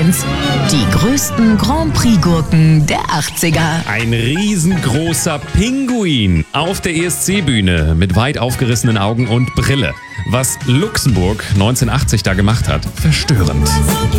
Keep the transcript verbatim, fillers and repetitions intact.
eins. Die größten Grand Prix-Gurken der achtziger. Ein riesengroßer Pinguin auf der E S C-Bühne mit weit aufgerissenen Augen und Brille. Was Luxemburg neunzehnhundertachtzig da gemacht hat, verstörend.